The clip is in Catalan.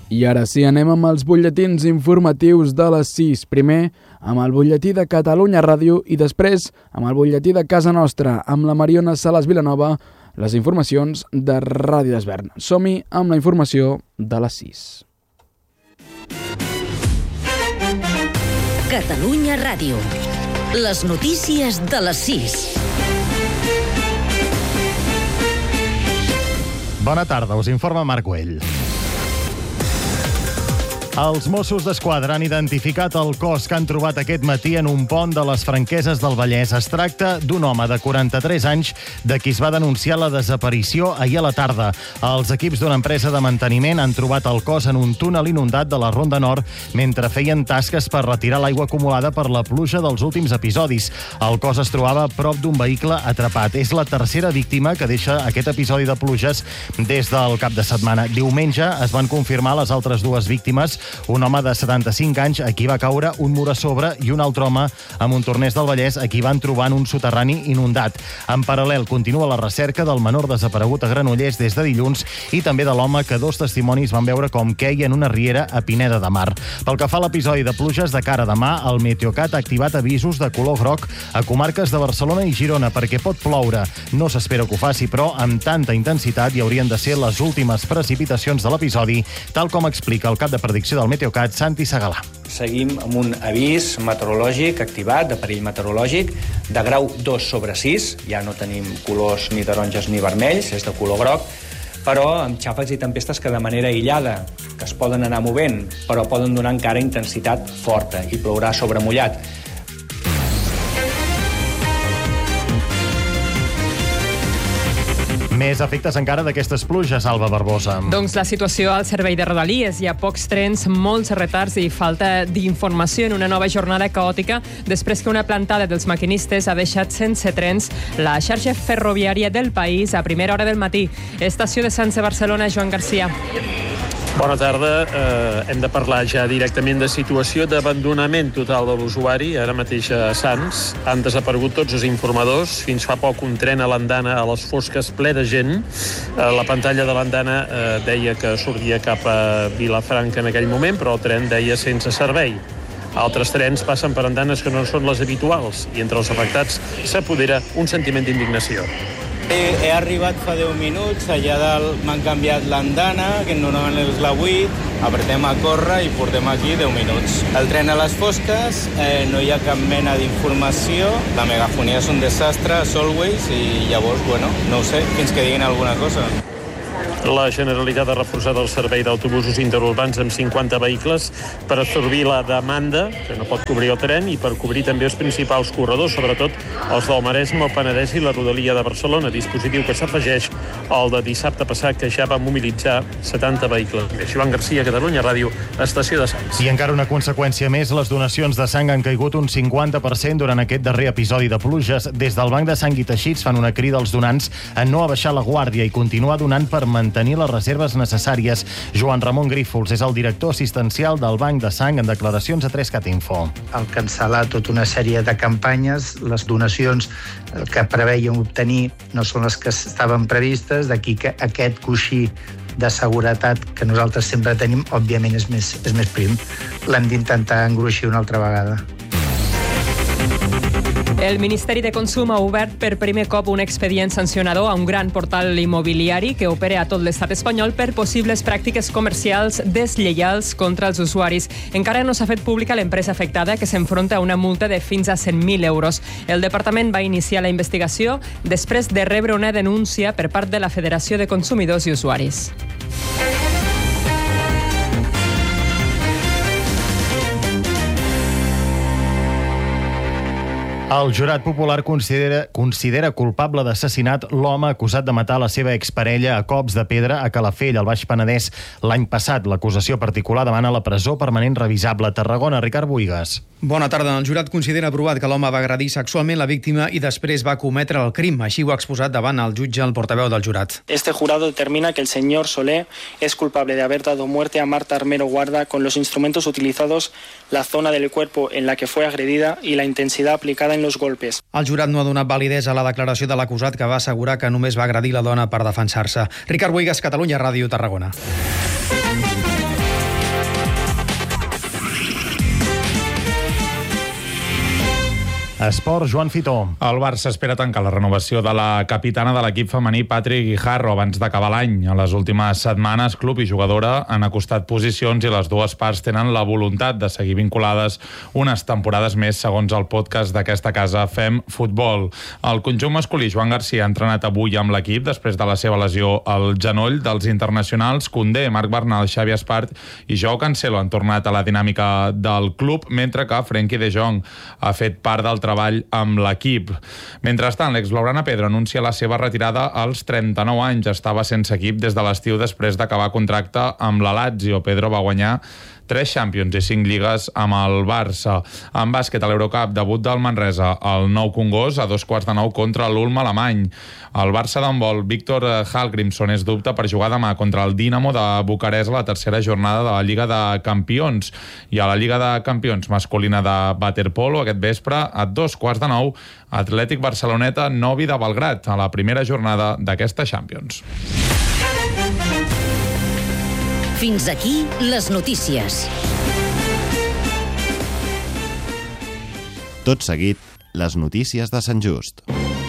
I ara sí, anem amb els butlletins informatius de les 6. Primer, amb el butlletí de Catalunya Ràdio i després amb el butlletí de Casa Nostra, amb la Mariona Salas Vilanova, les informacions de Ràdio Desvern. Som-hi amb la informació de les 6. Catalunya Ràdio. Les notícies de les 6. Bona tarda, us informa Marc Güell. Els Mossos d'Esquadra han identificat el cos que han trobat aquest matí en un pont de les Franqueses del Vallès. Es tracta d'un home de 43 anys de qui es va denunciar la desaparició ahir a la tarda. Els equips d'una empresa de manteniment han trobat el cos en un túnel inundat de la Ronda Nord mentre feien tasques per retirar l'aigua acumulada per la pluja dels últims episodis. El cos es trobava a prop d'un vehicle atrapat. És la tercera víctima que deixa aquest episodi de pluges des del cap de setmana. Diumenge es van confirmar les altres dues víctimes, un home de 75 anys a qui va caure un mur a sobre i un altre home a Montornès del Vallès a qui van trobar en un soterrani inundat. En paral·lel continua la recerca del menor desaparegut a Granollers des de dilluns i també de l'home que dos testimonis van veure com queia en una riera a Pineda de Mar. Pel que fa a l'episodi de pluges de cara a demà, el Meteocat ha activat avisos de color groc a comarques de Barcelona i Girona perquè pot ploure. No s'espera que ho faci, però amb tanta intensitat hi haurien de ser les últimes precipitacions de l'episodi, tal com explica el cap de predicció del Meteocat, Santi Segalà. Seguim amb un avís meteorològic activat, de perill meteorològic, de grau 2/6. Ja no tenim colors ni taronges ni vermells, és de color groc, però amb xàfecs i tempestes que de manera aïllada, que es poden anar movent, però poden donar encara intensitat forta i plourà sobre mullat. Més efectes encara d'aquestes pluges, Alba Barbosa. Doncs la situació al servei de Rodalies. Hi ha pocs trens, molts retards i falta d'informació en una nova jornada caòtica després que una plantada dels maquinistes ha deixat sense trens la xarxa ferroviària del país a primera hora del matí. Estació de Sants de Barcelona, Joan Garcia. Bona tarda. Hem de parlar ja directament de situació d'abandonament total de l'usuari. Ara mateix a Sants han desaparegut tots els informadors. Fins fa poc un tren a l'andana a les fosques ple de gent. La pantalla de l'andana deia que sortia cap a Vilafranca en aquell moment, però el tren deia sense servei. Altres trens passen per andanes que no són les habituals i entre els afectats s'apodera un sentiment d'indignació. He arribat fa 10 minuts, allà dalt m'han canviat l'andana, que normalment és la 8, apretem a córrer i portem aquí 10 minuts. El tren a les fosques, no hi ha cap mena d'informació, la megafonia és un desastre a Solways i llavors, no ho sé, fins que diguin alguna cosa. La Generalitat ha reforçat el servei d'autobusos interurbans amb 50 vehicles per absorbir la demanda, que no pot cobrir el tren, i per cobrir també els principals corredors, sobretot els del Maresme, el Penedès i la Rodalia de Barcelona, dispositiu que s'afegeix al de dissabte passat, que ja va mobilitzar 70 vehicles. Joan Garcia, Catalunya Ràdio, estació de Sants. I encara una conseqüència més, les donacions de sang han caigut un 50% durant aquest darrer episodi de pluges. Des del Banc de Sang i Teixits fan una crida als donants a no abaixar la guàrdia i continuar donant per mantenir les reserves necessàries. Joan Ramon Grífols és el director assistencial del Banc de Sang en declaracions a 3cat Info. Al cancel·lar tota una sèrie de campanyes, les donacions que preveien obtenir no són les que estaven previstes, d'aquí que aquest coixí de seguretat que nosaltres sempre tenim, òbviament és més prim. L'hem d'intentar engruixir una altra vegada. El Ministeri de Consum ha obert per primer cop un expedient sancionador a un gran portal immobiliari que opera a tot l'estat espanyol per possibles pràctiques comercials deslleials contra els usuaris. Encara no s'ha fet pública l'empresa afectada, que s'enfronta a una multa de fins a 100.000 euros. El departament va iniciar la investigació després de rebre una denúncia per part de la Federació de Consumidors i Usuaris. El jurat popular considera culpable d'assassinat l'home acusat de matar la seva exparella a cops de pedra a Calafell, al Baix Penedès, l'any passat. L'acusació particular demana la presó permanent revisable a Tarragona. Ricard Buigas. Bona tarda. El jurat considera aprovat que l'home va agredir sexualment la víctima i després va cometre el crim. Així ho ha exposat davant el jutge el portaveu del jurat. Este jurado determina que el señor Solé es culpable de haber dado muerte a Marta Armero Guarda con los instrumentos utilizados, la zona del cuerpo en la que fue agredida y la intensidad aplicada en los golpes. El jurat no ha donat validesa a la declaració de l'acusat, que va assegurar que només va agredir la dona per defensar-se. Ricard Buigas, Catalunya Ràdio, Tarragona. Esport, Joan Fitó. El Barça espera tancar la renovació de la capitana de l'equip femení, Patrick Guijarro, abans d'acabar l'any. A les últimes setmanes, club i jugadora han acostat posicions i les dues parts tenen la voluntat de seguir vinculades unes temporades més, segons el podcast d'aquesta casa Fem Futbol. El conjunt masculí, Joan Garcia, ha entrenat avui amb l'equip després de la seva lesió al genoll. Dels internacionals, Koundé, Marc Bernal, Xavi Espart i Joao Cancelo han tornat a la dinàmica del club, mentre que Frenkie de Jong ha fet part del treball amb l'equip. Mentrestant, l'ex-blaugrana Pedro anuncia la seva retirada als 39 anys. Estava sense equip des de l'estiu després d'acabar contracte amb la Lazio. Pedro va guanyar 3 Champions i 5 lligues amb el Barça. En bàsquet, a l'Eurocup, debut del Manresa, el Nou Congost, a 8:45 contra l'Ulm alemany. El Barça d'handbol, Víctor Hallgrímsson, és dubte per jugar demà contra el Dinamo de Bucarest a la tercera jornada de la Lliga de Campions. I a la Lliga de Campions masculina de waterpolo, aquest vespre, a 8:15, Atlètic Barceloneta, Novi de Belgrad, a la primera jornada d'aquesta Champions. Fins aquí les notícies. Tot seguit, les notícies de Sant Just.